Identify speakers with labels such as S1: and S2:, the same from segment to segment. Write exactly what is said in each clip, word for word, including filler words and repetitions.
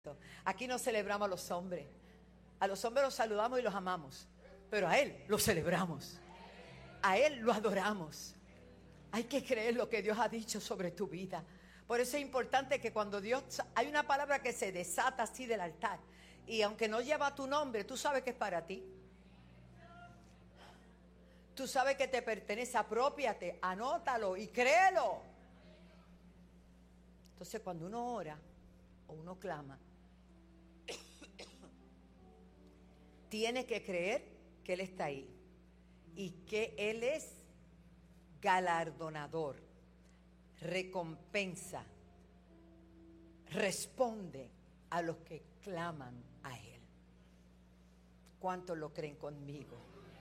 S1: Aquí no celebramos a los hombres. A los hombres los saludamos y los amamos, pero a Él lo celebramos. A Él lo adoramos. Hay que creer lo que Dios ha dicho sobre tu vida. Por eso es importante que cuando Dios... Hay una palabra que se desata así del altar, y aunque no lleva tu nombre, tú sabes que es para ti. Tú sabes que te pertenece. Apropiate, anótalo y créelo. Entonces cuando uno ora o uno clama, tiene que creer que Él está ahí y que Él es galardonador, recompensa, responde a los que claman a Él. ¿Cuántos lo creen conmigo?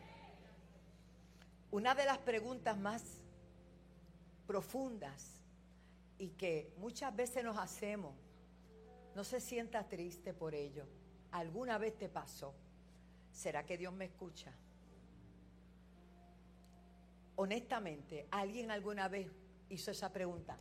S1: Una de las preguntas más profundas y que muchas veces nos hacemos, no se sienta triste por ello. ¿Alguna vez te pasó? ¿Será que Dios me escucha? Honestamente, ¿alguien alguna vez hizo esa pregunta?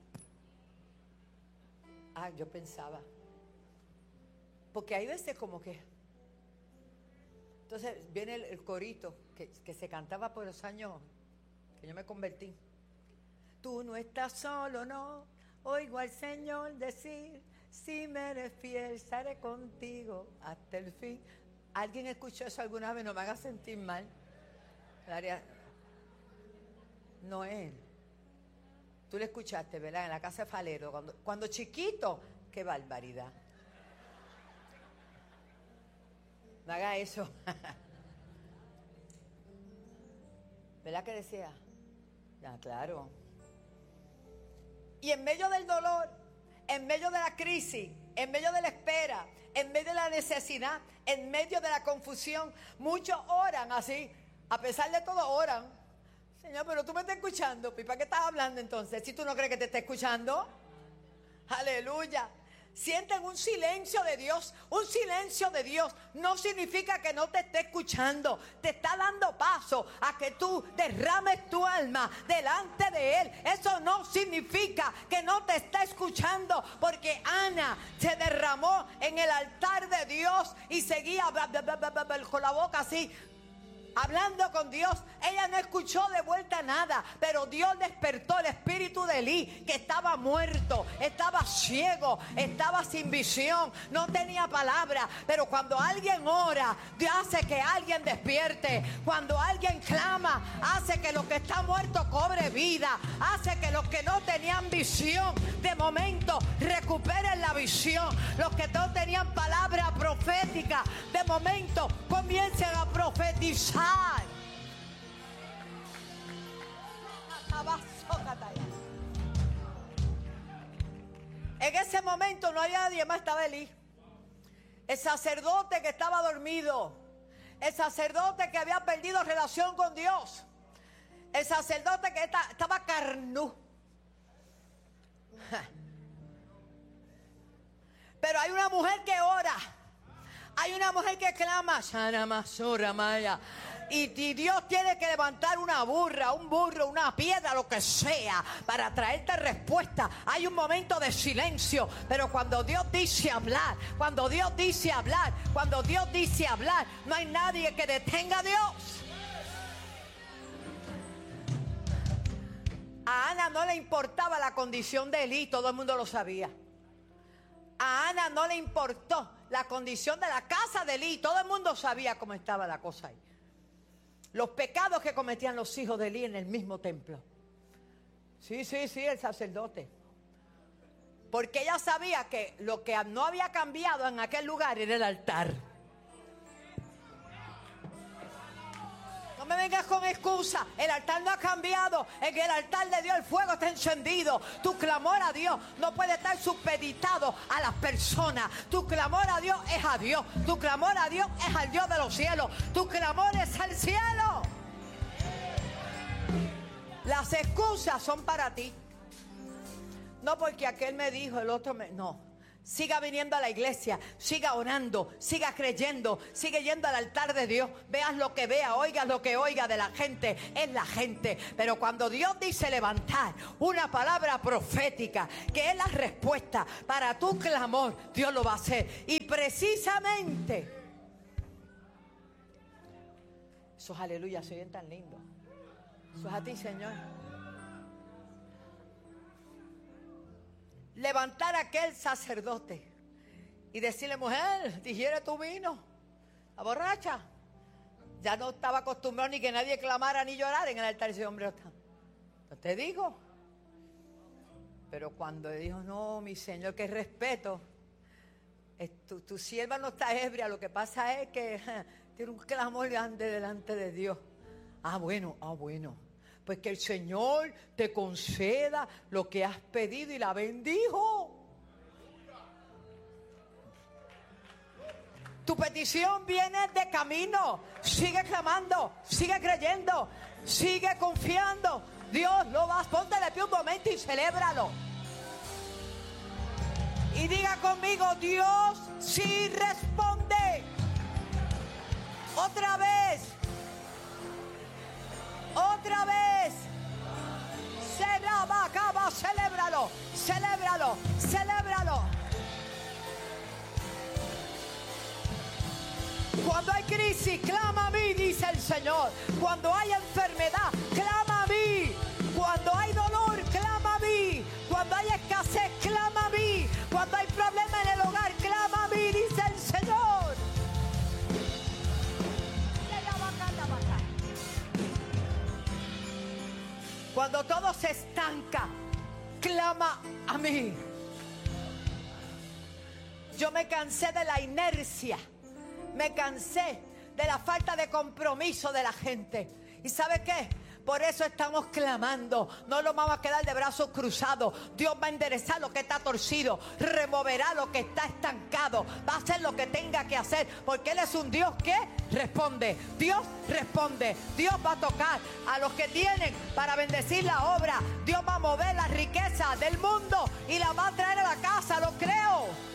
S1: Ah, yo pensaba. Porque hay veces como que... Entonces viene el, el corito que, que se cantaba por los años que yo me convertí. Tú no estás solo, no. Oigo al Señor decir, si me eres fiel, estaré contigo hasta el fin. ¿Alguien escuchó eso alguna vez? No me haga sentir mal. Claria, Noel, tú le escuchaste, ¿verdad? En la casa de Falero, cuando, cuando chiquito. ¡Qué barbaridad! No haga eso. ¿Verdad que decía? Ya, claro. Y en medio del dolor, en medio de la crisis, en medio de la espera, en medio de la necesidad, en medio de la confusión, muchos oran así. A pesar de todo, oran. Señor, pero tú me estás escuchando. ¿Y para qué estás hablando entonces? Si tú no crees que te está escuchando. Aleluya. Sienten un silencio de Dios. Un silencio de Dios no significa que no te esté escuchando. Te está dando paso a que tú derrames tu alma delante de Él. Eso no significa que no te está escuchando, porque Ana se derramó en el altar de Dios y seguía con la boca así, hablando con Dios. Ella no escuchó de vuelta nada, pero Dios despertó el espíritu de Elí, que estaba muerto, estaba ciego, estaba sin visión, no tenía palabra. Pero cuando alguien ora, Dios hace que alguien despierte. Cuando alguien clama, hace que los que están muertos cobre vida, hace que los que no tenían visión de momento recuperen la visión. Los que no tenían palabra profética de momento comiencen a profetizar. En ese momento no había nadie más, estaba Elí, el sacerdote que estaba dormido, el sacerdote que había perdido relación con Dios, el sacerdote que estaba carnú. Pero hay una mujer que ora, hay una mujer que clama, y Dios tiene que levantar una burra, un burro, una piedra, lo que sea, para traerte respuesta. Hay un momento de silencio, pero cuando Dios dice hablar, cuando Dios dice hablar, cuando Dios dice hablar, no hay nadie que detenga a Dios. A Ana no le importaba la condición de Elí, todo el mundo lo sabía. A Ana no le importó la condición de la casa de Elí, todo el mundo sabía cómo estaba la cosa ahí. Los pecados que cometían los hijos de Elí en el mismo templo. Sí, sí, sí, el sacerdote. Porque ella sabía que lo que no había cambiado en aquel lugar era el altar. No me vengas con excusa. El altar no ha cambiado. En el altar de Dios el fuego está encendido. Tu clamor a Dios no puede estar supeditado a las personas. Tu clamor a Dios es a Dios. Tu clamor a Dios es al Dios de los cielos. Tu clamor es al cielo. Las excusas son para ti. No porque aquel me dijo, el otro me... No. Siga viniendo a la iglesia, siga orando, siga creyendo, sigue yendo al altar de Dios. Veas lo que vea, oigas lo que oiga de la gente, es la gente. Pero cuando Dios dice levantar una palabra profética, que es la respuesta para tu clamor, Dios lo va a hacer. Y precisamente, esos aleluya se oyen tan lindos. Eso es a ti, Señor. Levantar a aquel sacerdote y decirle: mujer, digiere tu vino, la borracha. Ya no estaba acostumbrado ni que nadie clamara ni llorara en el altar. Ese hombre está. No te digo. Pero cuando dijo: no, mi Señor, que respeto, tu, tu sierva no está ebria, lo que pasa es que ja, tiene un clamor grande delante de Dios. Ah, bueno, ah, bueno. Pues que el Señor te conceda lo que has pedido, y la bendijo. Tu petición viene de camino. Sigue clamando, sigue creyendo, sigue confiando. Dios lo va a... Ponte de pie un momento y celébralo. Y diga conmigo: Dios sí responde. Otra vez. Otra vez. Será, acaba, celébralo, celébralo, celébralo. Cuando hay crisis, clama a mí, dice el Señor. Cuando hay enfermedad, clama a mí. Cuando hay dolor, clama a mí. Cuando hay escasez, clama a mí. Cuando hay problema en el hogar, clama a mí, dice el Señor. Cuando todo se estanca, clama a mí. Yo me cansé de la inercia. Me cansé de la falta de compromiso de la gente. ¿Y sabe qué? Por eso estamos clamando. No nos vamos a quedar de brazos cruzados. Dios va a enderezar lo que está torcido, removerá lo que está estancado, va a hacer lo que tenga que hacer, porque Él es un Dios que responde. Dios responde. Dios va a tocar a los que tienen para bendecir la obra. Dios va a mover la riqueza del mundo y la va a traer a la casa. Lo creo.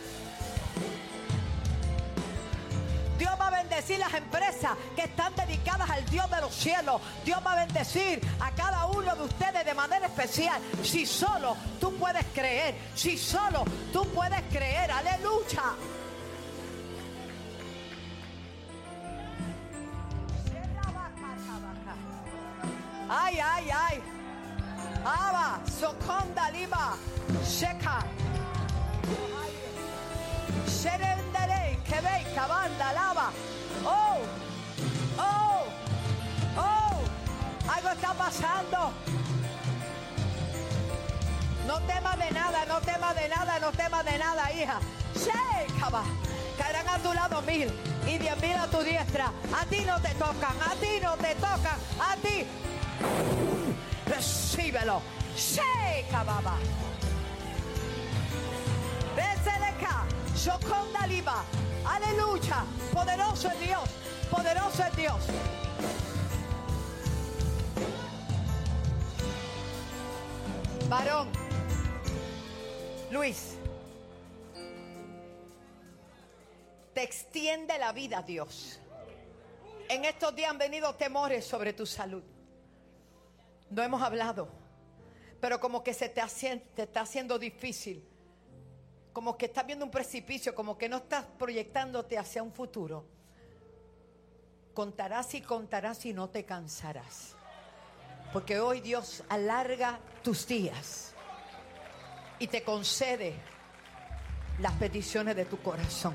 S1: Dios va a bendecir las empresas que están dedicadas al Dios de los cielos. Dios va a bendecir a cada uno de ustedes de manera especial. Si solo tú puedes creer, si solo tú puedes creer, aleluya. Ay, ay, ay. Aba, soconda liba, sheka. Sherendere, kebei, kabanda, lava. Oh, oh, oh. Algo está pasando. No temas de nada, no temas de nada, no temas de nada, hija. Shekaba. Caerán a tu lado mil y diez mil a tu diestra. A ti no te tocan, a ti no te tocan, a ti. Recíbelo. Shekababa. Beseleka. Shokonda liba. Aleluya. Poderoso es Dios. Poderoso es Dios. Varón. Luis. Te extiende la vida, Dios. En estos días han venido temores sobre tu salud. No hemos hablado, pero como que se te, hace, te está haciendo difícil. Como que estás viendo un precipicio, como que no estás proyectándote hacia un futuro. Contarás y contarás y no te cansarás. Porque hoy Dios alarga tus días y te concede las peticiones de tu corazón.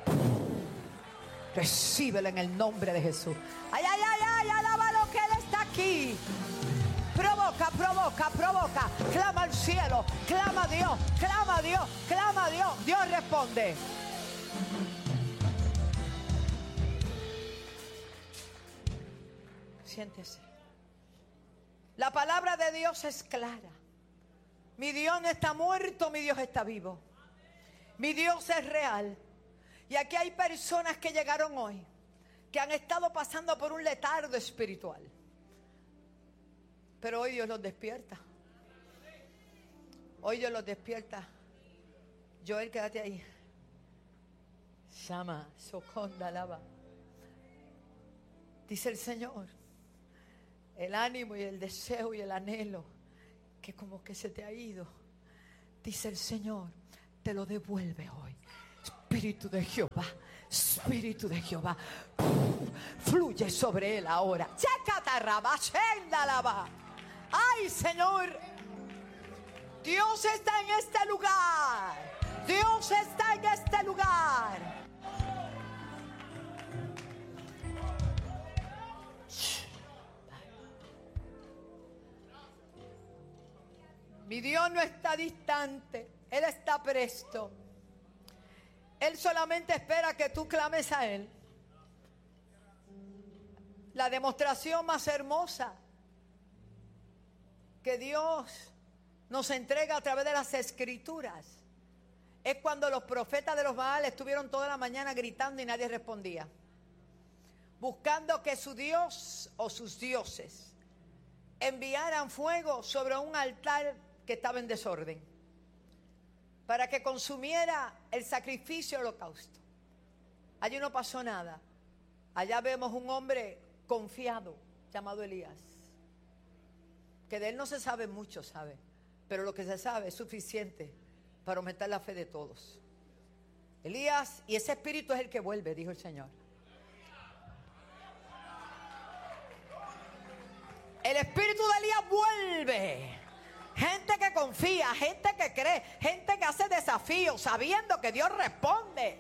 S1: Recíbelo en el nombre de Jesús. Ay, ay, ay, ay, alábalo que Él está aquí. Provoca, provoca, provoca. Clama al cielo, clama a Dios, clama a Dios, clama a Dios. Dios responde. Siéntese. La palabra de Dios es clara. Mi Dios no está muerto, mi Dios está vivo. Mi Dios es real. Y aquí hay personas que llegaron hoy, que han estado pasando por un letargo espiritual. Pero hoy Dios los despierta. Hoy Dios los despierta. Joel, quédate ahí. Llama, soconda, lava. Dice el Señor, el ánimo y el deseo y el anhelo que como que se te ha ido, dice el Señor, te lo devuelve hoy. Espíritu de Jehová, Espíritu de Jehová, fluye sobre él ahora. Ay, Señor, Dios está en este lugar. Dios está en este lugar. Mi Dios no está distante, Él está presto. Él solamente espera que tú clames a Él. La demostración más hermosa que Dios nos entrega a través de las Escrituras es cuando los profetas de los Baales estuvieron toda la mañana gritando y nadie respondía, buscando que su Dios o sus dioses enviaran fuego sobre un altar que estaba en desorden, para que consumiera el sacrificio holocausto. Allí no pasó nada. Allá vemos un hombre confiado llamado Elías, que de él no se sabe mucho, ¿sabe? Pero lo que se sabe es suficiente para aumentar la fe de todos. Elías, y ese espíritu es el que vuelve, dijo el Señor. El espíritu de Elías vuelve. Gente que confía, gente que cree, gente que hace desafíos sabiendo que Dios responde.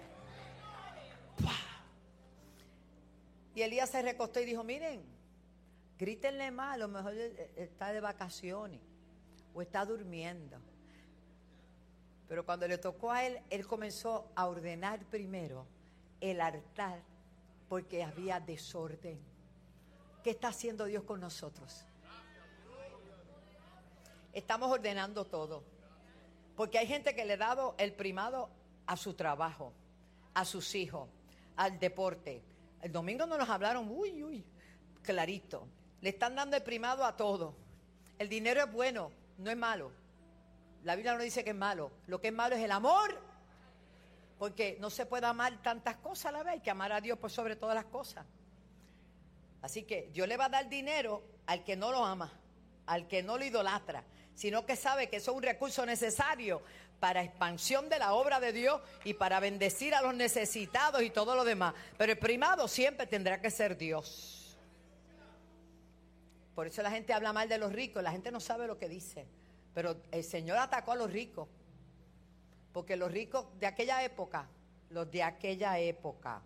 S1: Y Elías se recostó y dijo, miren, grítenle más, a lo mejor está de vacaciones o está durmiendo. Pero cuando le tocó a él, él comenzó a ordenar primero el altar porque había desorden. ¿Qué está haciendo Dios con nosotros? Estamos ordenando todo, porque hay gente que le ha dado el primado a su trabajo, a sus hijos, al deporte. El domingo no nos hablaron, uy, uy, clarito. Le están dando el primado a todo. El dinero es bueno, no es malo. La Biblia no dice que es malo. Lo que es malo es el amor, porque no se puede amar tantas cosas a la vez. Hay que amar a Dios por sobre todas las cosas. Así que Dios le va a dar dinero al que no lo ama, al que no lo idolatra, sino que sabe que eso es un recurso necesario para expansión de la obra de Dios y para bendecir a los necesitados y todo lo demás. Pero el primado siempre tendrá que ser Dios. Por eso la gente habla mal de los ricos, la gente no sabe lo que dice. Pero el Señor atacó a los ricos, porque los ricos de aquella época, los de aquella época,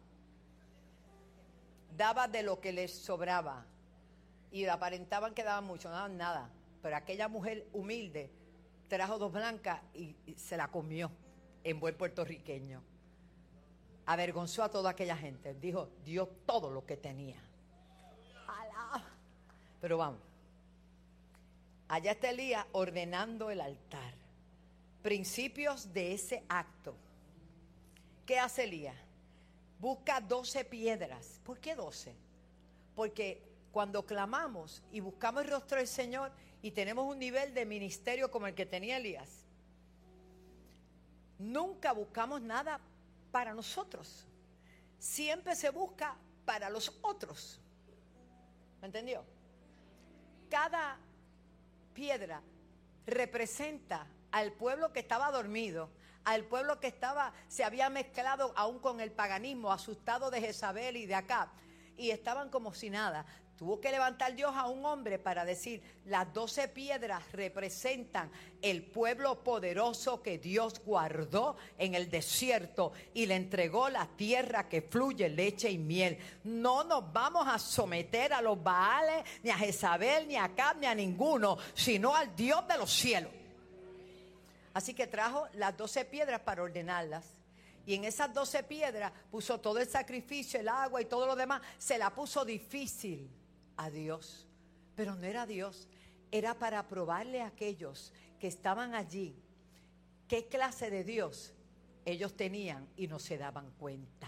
S1: daban de lo que les sobraba y aparentaban que daban mucho, no daban nada. Pero aquella mujer humilde trajo dos blancas y, y se la comió en buen puertorriqueño. Avergonzó a toda aquella gente. Dijo, dio todo lo que tenía. ¡Alá! Pero vamos. Allá está Elías ordenando el altar. Principios de ese acto. ¿Qué hace Elías? Busca doce piedras. ¿Por qué doce? Porque cuando clamamos y buscamos el rostro del Señor y tenemos un nivel de ministerio como el que tenía Elías, nunca buscamos nada para nosotros. Siempre se busca para los otros. ¿Me entendió? Cada piedra representa al pueblo que estaba dormido, al pueblo que estaba, se había mezclado aún con el paganismo, asustado de Jezabel y de Acab, y estaban como si nada. Tuvo que levantar Dios a un hombre para decir, las doce piedras representan el pueblo poderoso que Dios guardó en el desierto y le entregó la tierra que fluye leche y miel. No nos vamos a someter a los Baales, ni a Jezabel, ni a Acab, ni a ninguno, sino al Dios de los cielos. Así que trajo las doce piedras para ordenarlas. Y en esas doce piedras puso todo el sacrificio, el agua y todo lo demás. Se la puso difícil a Dios. Pero no era Dios. Era para probarle a aquellos que estaban allí qué clase de Dios ellos tenían y no se daban cuenta.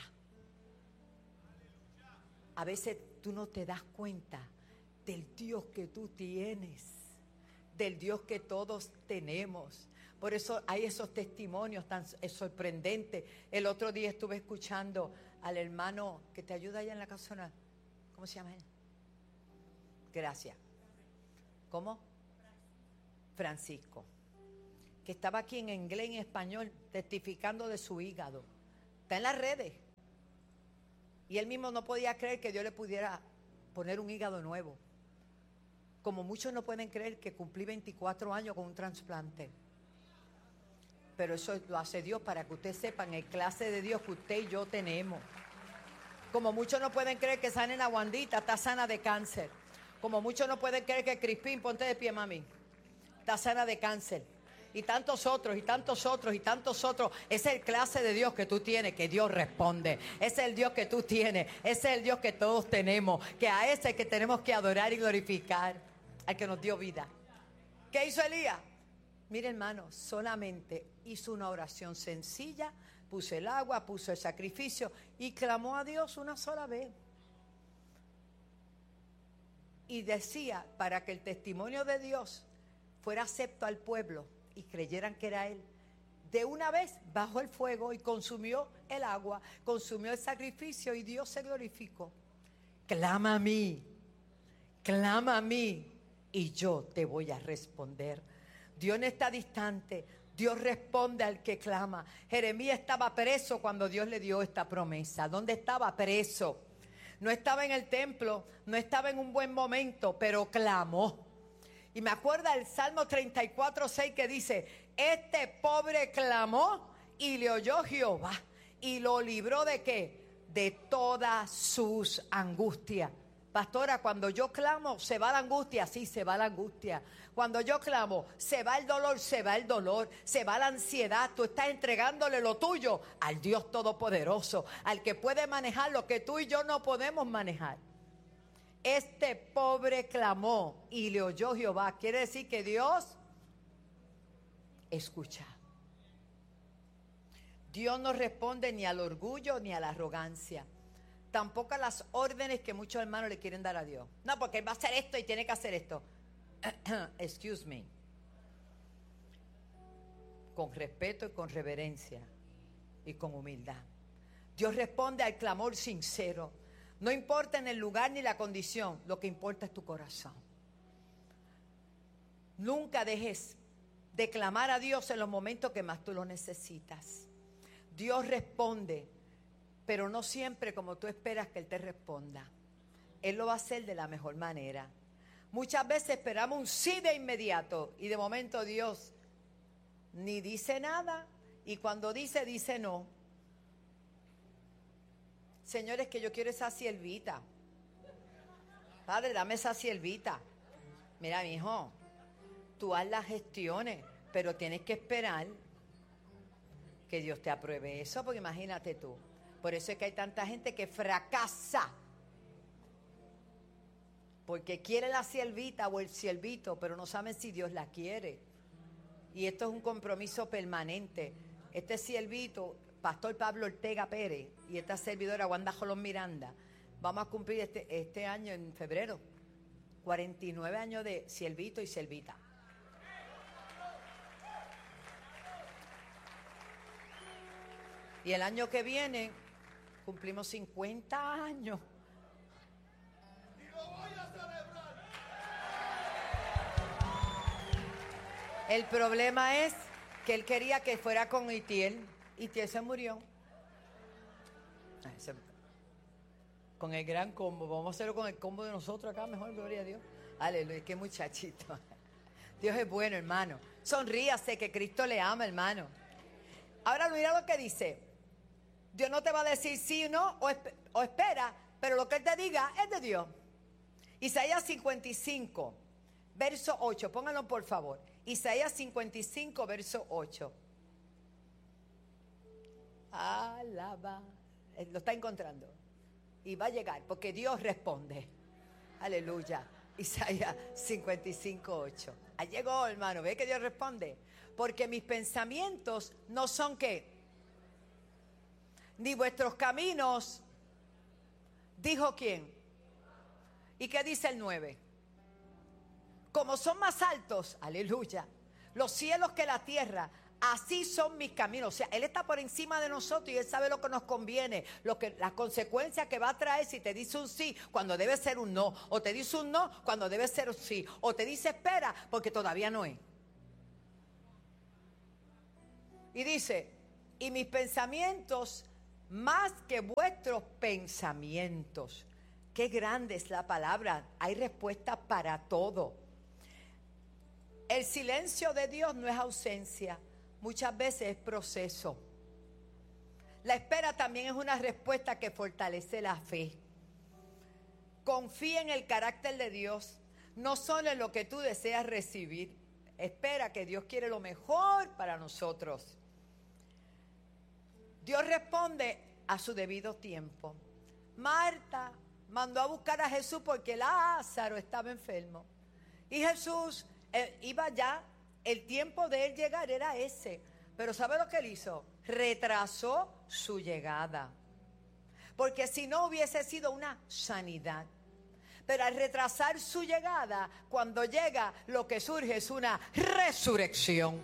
S1: A veces tú no te das cuenta del Dios que tú tienes, del Dios que todos tenemos. Por eso hay esos testimonios tan sorprendentes. El otro día estuve escuchando al hermano que te ayuda allá en la casona. ¿Cómo se llama él? Gracias. ¿Cómo? Francisco. Que estaba aquí en inglés y en español testificando de su hígado. Está en las redes. Y él mismo no podía creer que Dios le pudiera poner un hígado nuevo. Como muchos no pueden creer que cumplí veinticuatro años con un trasplante. Pero eso lo hace Dios para que ustedes sepan el clase de Dios que usted y yo tenemos. Como muchos no pueden creer que sanen a Wandita, está sana de cáncer. Como muchos no pueden creer que Crispín, ponte de pie, mami, está sana de cáncer. Y tantos otros, y tantos otros, y tantos otros. Ese es el clase de Dios que tú tienes, que Dios responde. Ese es el Dios que tú tienes. Ese es el Dios que todos tenemos. Que a ese es que tenemos que adorar y glorificar. Al que nos dio vida. ¿Qué hizo Elías? Mire, hermano, solamente hizo una oración sencilla. Puso el agua, puso el sacrificio y clamó a Dios una sola vez. Y decía, para que el testimonio de Dios fuera acepto al pueblo y creyeran que era Él, de una vez bajó el fuego y consumió el agua, consumió el sacrificio y Dios se glorificó. Clama a mí, clama a mí y yo te voy a responder. Dios no está distante, Dios responde al que clama. Jeremías estaba preso cuando Dios le dio esta promesa. ¿Dónde estaba? Preso. No estaba en el templo, no estaba en un buen momento, pero clamó. Y me acuerda el Salmo treinta y cuatro, seis que dice, este pobre clamó y le oyó Jehová y lo libró ¿de qué? De todas sus angustias. Pastora, cuando yo clamo, ¿se va la angustia? Sí, se va la angustia. Cuando yo clamo, ¿se va el dolor? Se va el dolor. Se va la ansiedad. Tú estás entregándole lo tuyo al Dios Todopoderoso, al que puede manejar lo que tú y yo no podemos manejar. Este pobre clamó y le oyó Jehová. Quiere decir que Dios escucha. Dios no responde ni al orgullo ni a la arrogancia. Tampoco a las órdenes que muchos hermanos le quieren dar a Dios. No, porque Él va a hacer esto y tiene que hacer esto. Excuse me. Con respeto y con reverencia y con humildad. Dios responde al clamor sincero. No importa en el lugar ni la condición, lo que importa es tu corazón. Nunca dejes de clamar a Dios en los momentos que más tú lo necesitas. Dios responde, pero no siempre como tú esperas que Él te responda. Él lo va a hacer de la mejor manera. Muchas veces esperamos un sí de inmediato y de momento Dios ni dice nada y cuando dice, dice no. Señores, que yo quiero esa siervita. Padre, dame esa siervita. Mira, mi hijo, tú haz las gestiones, pero tienes que esperar que Dios te apruebe eso, porque imagínate tú. Por eso es que hay tanta gente que fracasa. Porque quiere la siervita o el siervito, pero no saben si Dios la quiere. Y esto es un compromiso permanente. Este siervito, Pastor Pablo Ortega Pérez, y esta servidora Wanda Jolón Miranda, vamos a cumplir este, este año en febrero, cuarenta y nueve años de siervito y siervita. Y el año que viene cumplimos cincuenta años. Y lo voy a celebrar. El problema es que él quería que fuera con Itiel. Itiel se murió. Con el gran combo. Vamos a hacerlo con el combo de nosotros acá, mejor, gloria a Dios. Aleluya, qué muchachito. Dios es bueno, hermano. Sonríase que Cristo le ama, hermano. Ahora mira lo que dice. Dios no te va a decir sí o no, o, esp- o espera, pero lo que Él te diga es de Dios. Isaías cincuenta y cinco, verso ocho, pónganlo por favor. Isaías cincuenta y cinco, verso ocho. Alaba. Lo está encontrando. Y va a llegar, porque Dios responde. Aleluya. Isaías cincuenta y cinco, ocho. Ahí llegó, hermano. ¿Ve que Dios responde? Porque mis pensamientos no son ¿qué? Ni vuestros caminos, dijo quién. ¿Y qué dice el nueve? Como son más altos, aleluya, los cielos que la tierra. Así son mis caminos. O sea, Él está por encima de nosotros y Él sabe lo que nos conviene, lo que, las consecuencias que va a traer si te dice un sí cuando debe ser un no, o te dice un no cuando debe ser un sí, o te dice espera porque todavía no es. Y dice, y mis pensamientos más que vuestros pensamientos. Qué grande es la palabra. Hay respuesta para todo. El silencio de Dios no es ausencia. Muchas veces es proceso. La espera también es una respuesta que fortalece la fe. Confía en el carácter de Dios, no solo en lo que tú deseas recibir. Espera que Dios quiere lo mejor para nosotros. Dios responde a su debido tiempo. Marta mandó a buscar a Jesús porque Lázaro estaba enfermo. Y Jesús eh, iba ya. El tiempo de él llegar era ese. Pero ¿sabe lo que él hizo? Retrasó su llegada. Porque si no hubiese sido una sanidad. Pero al retrasar su llegada, cuando llega, lo que surge es una resurrección.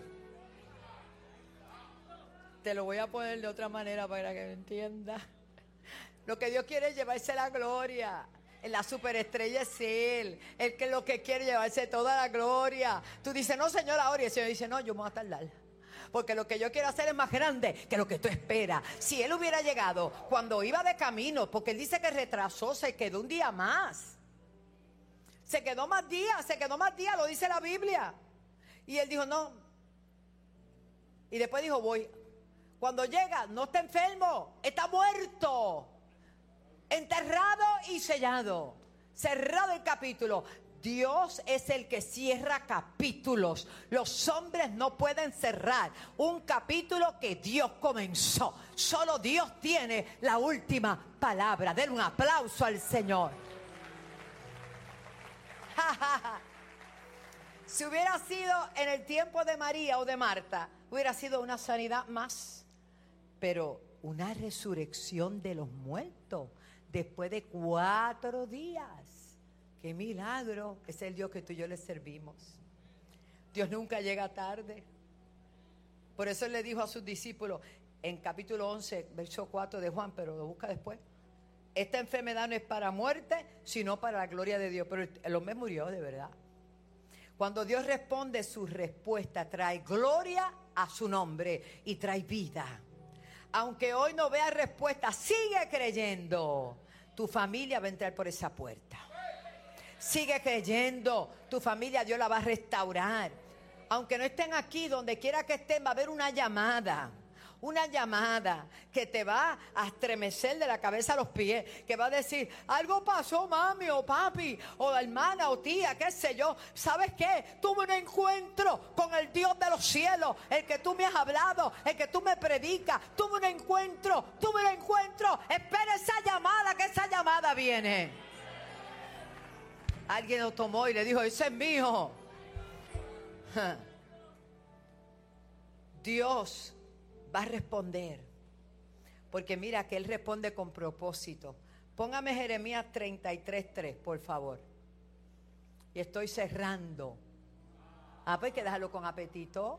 S1: Te lo voy a poner de otra manera para que me entiendas. Lo que Dios quiere es llevarse la gloria. La superestrella es Él. Él que lo que quiere llevarse toda la gloria. Tú dices, no, Señor, ahora. Y el Señor dice, no, yo me voy a tardar. Porque lo que yo quiero hacer es más grande que lo que tú esperas. Si Él hubiera llegado cuando iba de camino, porque Él dice que retrasó, se quedó un día más. Se quedó más días, se quedó más días, lo dice la Biblia. Y Él dijo, no. Y después dijo, voy. Cuando llega, no está enfermo, está muerto. Enterrado y sellado. Cerrado el capítulo. Dios es el que cierra capítulos. Los hombres no pueden cerrar un capítulo que Dios comenzó. Solo Dios tiene la última palabra. Den un aplauso al Señor. Si hubiera sido en el tiempo de María o de Marta, hubiera sido una sanidad más. Pero una resurrección de los muertos. Después de cuatro días. ¡Qué milagro! Es el Dios que tú y yo le servimos. Dios nunca llega tarde. Por eso Él le dijo a sus discípulos en capítulo once, verso cuatro de Juan, pero lo busca después. Esta enfermedad no es para muerte, sino para la gloria de Dios. Pero el hombre murió de verdad. Cuando Dios responde, su respuesta trae gloria a su nombre y trae vida. Aunque hoy no veas respuesta, sigue creyendo. Tu familia va a entrar por esa puerta. Sigue creyendo. Tu familia Dios la va a restaurar. Aunque no estén aquí, donde quiera que estén, va a haber una llamada. Una llamada que te va a estremecer de la cabeza a los pies. Que va a decir, algo pasó, mami o papi o hermana o tía, qué sé yo. ¿Sabes qué? Tuve un encuentro con el Dios de los cielos. El que tú me has hablado, el que tú me predicas. Tuve un encuentro, tuve un encuentro. Espera esa llamada, que esa llamada viene. Alguien lo tomó y le dijo, ese es mío. Dios va a responder, porque mira que Él responde con propósito. Póngame Jeremías treinta y tres, tres, por favor. Y estoy cerrando. Ah, pues hay que dejarlo con apetito.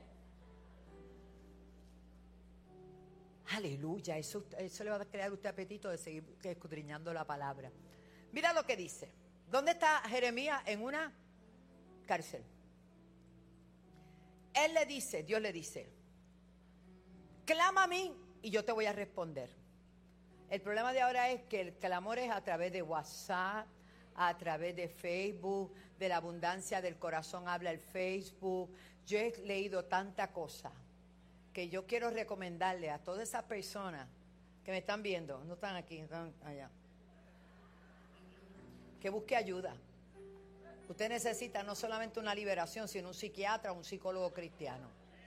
S1: Aleluya, eso, eso le va a crear a usted apetito de seguir escudriñando la palabra. Mira lo que dice. ¿Dónde está Jeremías? En una cárcel. Él le dice, Dios le dice, clama a mí y yo te voy a responder. El problema de ahora es que el clamor es a través de WhatsApp, a través de Facebook, de la abundancia del corazón habla el Facebook. Yo he leído tanta cosa que yo quiero recomendarle a todas esas personas que me están viendo, no están aquí, están allá, que busque ayuda. Usted necesita no solamente una liberación, sino un psiquiatra o un psicólogo cristiano.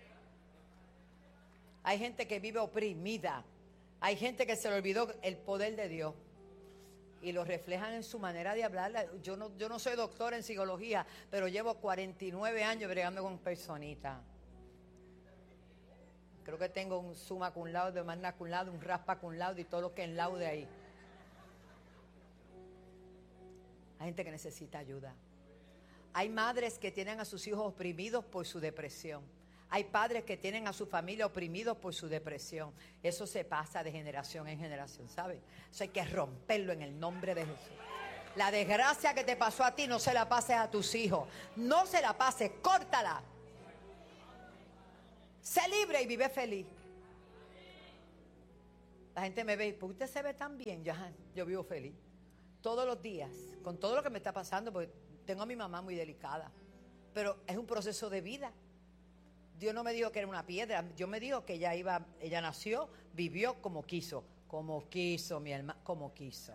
S1: Hay gente que vive oprimida. Hay gente que se le olvidó el poder de Dios. Y lo reflejan en su manera de hablar. Yo no, yo no soy doctor en psicología, pero llevo cuarenta y nueve años bregando con personitas. Creo que tengo un summa cum laude, un magna cum laude, un raspa cum laude y todo lo que enlaude ahí. Hay gente que necesita ayuda. Hay madres que tienen a sus hijos oprimidos por su depresión. Hay padres que tienen a su familia oprimidos por su depresión. Eso se pasa de generación en generación, ¿sabes? Eso hay que romperlo en el nombre de Jesús. La desgracia que te pasó a ti no se la pases a tus hijos. No se la pases, córtala. Sé libre y vive feliz. La gente me ve, ¿por qué usted se ve tan bien? Ya, yo vivo feliz. Todos los días, con todo lo que me está pasando, porque tengo a mi mamá muy delicada. Pero es un proceso de vida. Dios no me dijo que era una piedra. Dios me dijo que ella iba, ella nació, vivió como quiso. Como quiso, mi hermana, como quiso.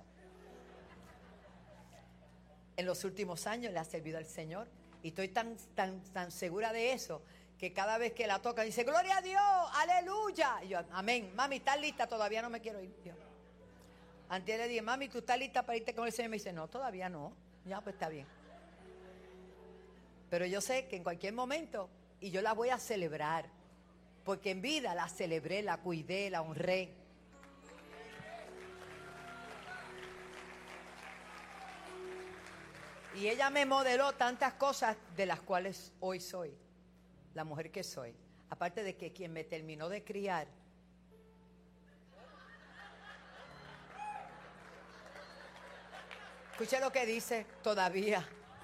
S1: En los últimos años le ha servido al Señor. Y estoy tan, tan, tan segura de eso, que cada vez que la toca dice, gloria a Dios, aleluya. Y yo, amén. Mami, ¿estás lista? Todavía no me quiero ir. Yo, antes le dije, mami, ¿tú estás lista para irte con el Señor? Y me dice, no, todavía no. Ya, pues está bien. Pero yo sé que en cualquier momento, y yo la voy a celebrar, porque en vida la celebré, la cuidé, la honré. Y ella me modeló tantas cosas de las cuales hoy soy la mujer que soy. Aparte de que quien me terminó de criar escuche lo que dice todavía.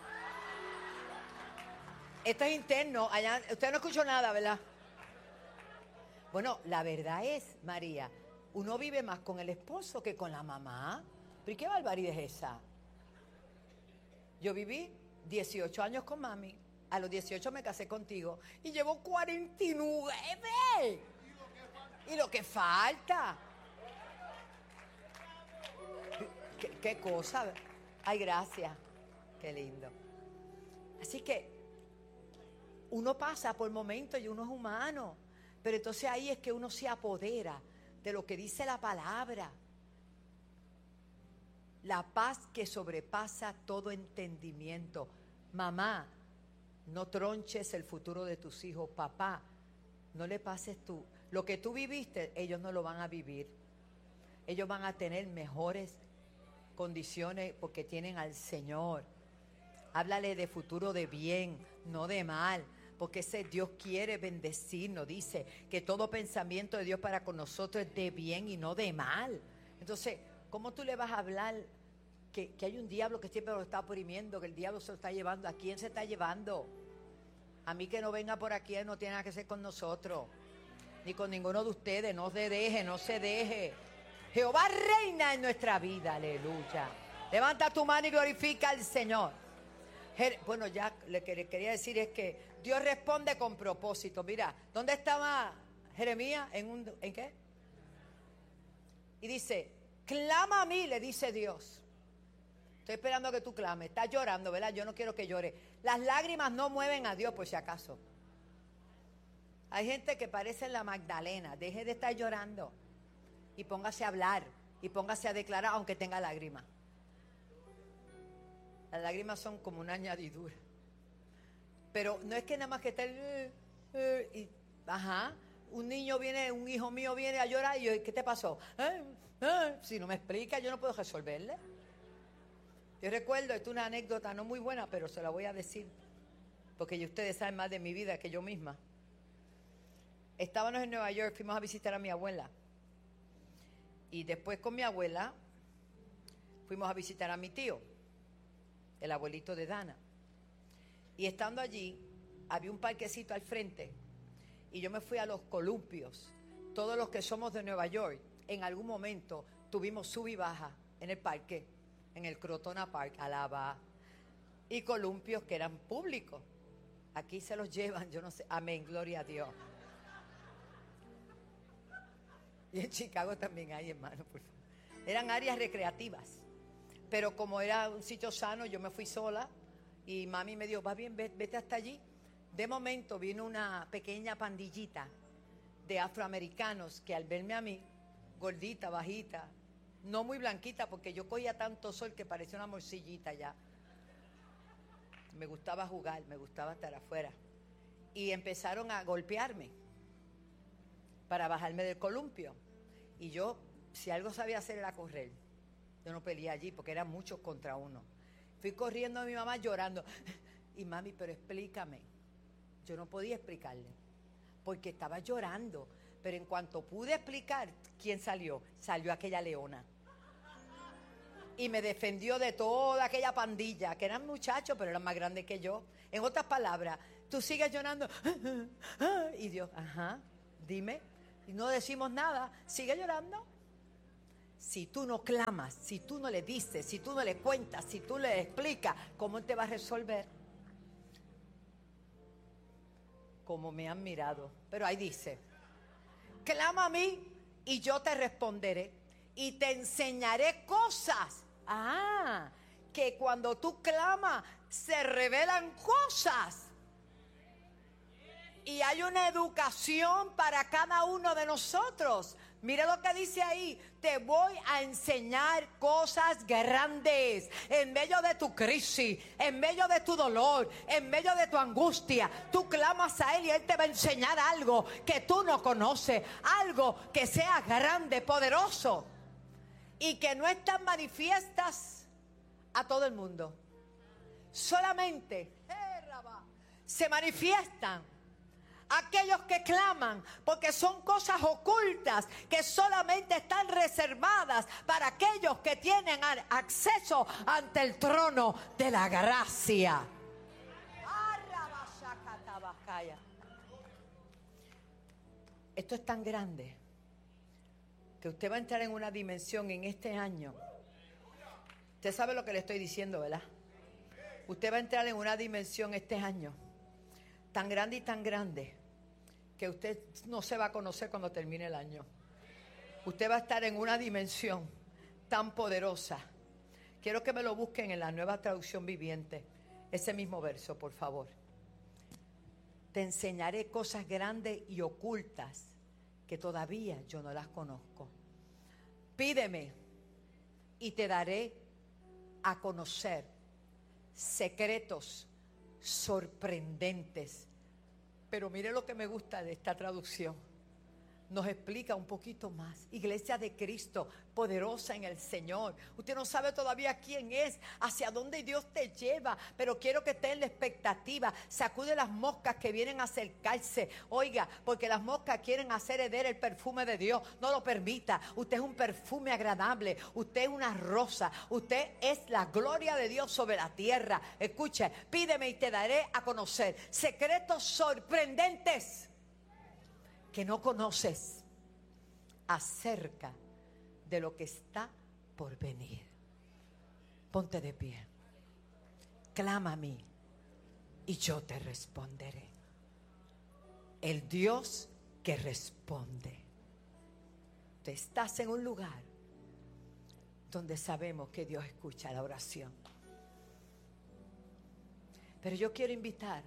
S1: Esto es interno. Allá, usted no escuchó nada, ¿verdad? Bueno, la verdad es, María, uno vive más con el esposo que con la mamá. ¿Pero y qué barbaridad es esa? Yo viví dieciocho años con mami. A los dieciocho me casé contigo. Y llevo cuarenta y nueve. ¿Y lo que falta? ¿Qué, qué cosa? Ay, gracias. Qué lindo. Así que uno pasa por momentos y uno es humano. Pero entonces ahí es que uno se apodera de lo que dice la palabra. La paz que sobrepasa todo entendimiento. Mamá, no tronches el futuro de tus hijos. Papá, no le pases tú. Lo que tú viviste, ellos no lo van a vivir. Ellos van a tener mejores condiciones porque tienen al Señor. Háblale de futuro de bien, no de mal. Porque ese Dios quiere bendecirnos. Dice que todo pensamiento de Dios para con nosotros es de bien y no de mal. Entonces, ¿cómo tú le vas a hablar que, que hay un diablo que siempre lo está oprimiendo, que el diablo se lo está llevando? ¿A quién se está llevando? A mí que no venga por aquí, él no tiene nada que hacer con nosotros, ni con ninguno de ustedes. No se deje, no se deje. Jehová reina en nuestra vida, aleluya. Levanta tu mano y glorifica al Señor. Bueno, ya le quería decir es que Dios responde con propósito. Mira, ¿dónde estaba Jeremías? ¿En, un, ¿en qué? Y dice, clama a mí, le dice Dios. Estoy esperando que tú clames. Estás llorando, ¿verdad? Yo no quiero que llore. Las lágrimas no mueven a Dios, por si acaso. Hay gente que parece la Magdalena. Deje de estar llorando y póngase a hablar y póngase a declarar aunque tenga lágrimas. Las lágrimas son como una añadidura. Pero no es que nada más que esté eh, eh, y, ajá, un niño viene, un hijo mío viene a llorar y yo, ¿qué te pasó? Eh, eh, si no me explica, yo no puedo resolverle. Yo recuerdo, esto es una anécdota no muy buena, pero se la voy a decir, porque ya ustedes saben más de mi vida que yo misma. Estábamos en Nueva York, fuimos a visitar a mi abuela. Y después con mi abuela fuimos a visitar a mi tío, el abuelito de Dana. Y estando allí, había un parquecito al frente y yo me fui a los columpios. Todos los que somos de Nueva York, en algún momento tuvimos sub y baja en el parque, en el Crotona Park, alaba, y columpios que eran públicos. Aquí se los llevan, yo no sé, amén, gloria a Dios. Y en Chicago también hay, hermano, por favor. Eran áreas recreativas. Pero como era un sitio sano, yo me fui sola y mami me dijo, va bien, vete hasta allí. De momento vino una pequeña pandillita de afroamericanos que al verme a mí, gordita, bajita, no muy blanquita porque yo cogía tanto sol que parecía una morcillita ya. Me gustaba jugar, me gustaba estar afuera. Y empezaron a golpearme para bajarme del columpio. Y yo, si algo sabía hacer era correr. Yo no peleé allí porque eran muchos contra uno. Fui corriendo a mi mamá llorando. Y mami, pero explícame. Yo no podía explicarle, porque estaba llorando. Pero en cuanto pude explicar, ¿quién salió? Salió aquella leona. Y me defendió de toda aquella pandilla, que eran muchachos, pero eran más grandes que yo. En otras palabras, tú sigues llorando. Y Dios, ajá, dime. Y no decimos nada, sigue llorando. Si tú no clamas, si tú no le dices, si tú no le cuentas, si tú le explicas, ¿cómo te va a resolver? Como me han mirado. Pero ahí dice, clama a mí y yo te responderé y te enseñaré cosas. Ah, que cuando tú clamas se revelan cosas. Y hay una educación para cada uno de nosotros. Mire lo que dice ahí. Te voy a enseñar cosas grandes. En medio de tu crisis, en medio de tu dolor, en medio de tu angustia, tú clamas a Él y Él te va a enseñar algo que tú no conoces. Algo que sea grande, poderoso. Y que no están manifiestas a todo el mundo. Solamente se manifiestan aquellos que claman, porque son cosas ocultas que solamente están reservadas para aquellos que tienen acceso ante el trono de la gracia. Esto es tan grande que usted va a entrar en una dimensión en este año. Usted sabe lo que le estoy diciendo, ¿verdad? Usted va a entrar en una dimensión este año tan grande y tan grande que usted no se va a conocer cuando termine el año. Usted va a estar en una dimensión tan poderosa. Quiero que me lo busquen en la Nueva Traducción Viviente. Ese mismo verso, por favor. Te enseñaré cosas grandes y ocultas que todavía yo no las conozco. Pídeme y te daré a conocer secretos sorprendentes. Pero mire lo que me gusta de esta traducción. Nos explica un poquito más. Iglesia de Cristo, poderosa en el Señor. Usted no sabe todavía quién es, hacia dónde Dios te lleva, pero quiero que esté en la expectativa. Sacude las moscas que vienen a acercarse. Oiga, porque las moscas quieren hacer hereder el perfume de Dios. No lo permita. Usted es un perfume agradable. Usted es una rosa. Usted es la gloria de Dios sobre la tierra. Escuche, pídeme y te daré a conocer secretos sorprendentes que no conoces acerca de lo que está por venir. Ponte de pie. Clama a mí y yo te responderé. El Dios que responde. Tú estás en un lugar donde sabemos que Dios escucha la oración. Pero yo quiero invitar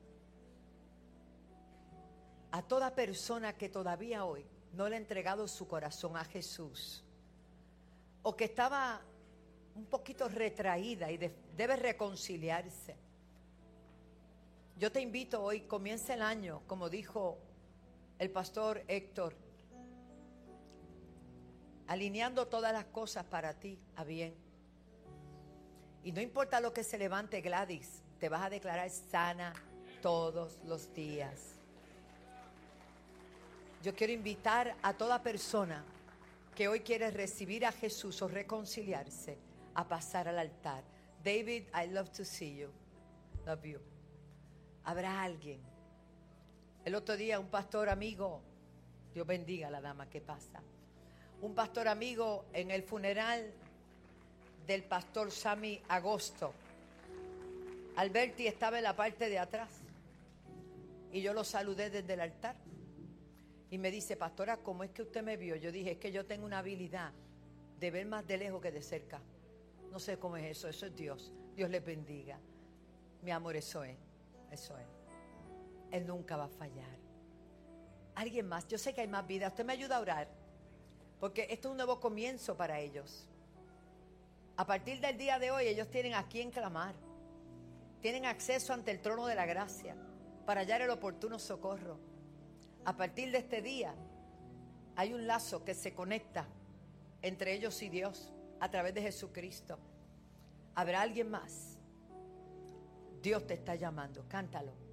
S1: a toda persona que todavía hoy no le ha entregado su corazón a Jesús, o que estaba un poquito retraída y de, debe reconciliarse. Yo te invito hoy, comienza el año, como dijo el pastor Héctor, alineando todas las cosas para ti a bien. Y no importa lo que se levante, Gladys, te vas a declarar sana todos los días. Yo quiero invitar a toda persona que hoy quiere recibir a Jesús o reconciliarse a pasar al altar. David, I love to see you. Love you. Habrá alguien. El otro día un pastor amigo, Dios bendiga a la dama que pasa. Un pastor amigo en el funeral del pastor Sammy Agosto. Alberti estaba en la parte de atrás y yo lo saludé desde el altar. Y me dice, pastora, ¿cómo es que usted me vio? Yo dije, es que yo tengo una habilidad de ver más de lejos que de cerca. No sé cómo es eso, eso es Dios. Dios les bendiga. Mi amor, eso es, eso es. Él nunca va a fallar. Alguien más, yo sé que hay más vida. Usted me ayuda a orar, porque esto es un nuevo comienzo para ellos. A partir del día de hoy, ellos tienen a quién clamar. Tienen acceso ante el trono de la gracia para hallar el oportuno socorro. A partir de este día hay un lazo que se conecta entre ellos y Dios a través de Jesucristo. ¿Habrá alguien más? Dios te está llamando. Cántalo.